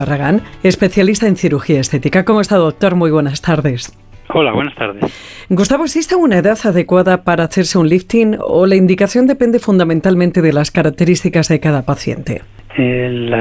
Barragán, especialista en cirugía estética. ¿Cómo está, doctor? Muy buenas tardes. Hola, buenas tardes. Gustavo, ¿existe una edad adecuada para hacerse un lifting o la indicación depende fundamentalmente de las características de cada paciente? La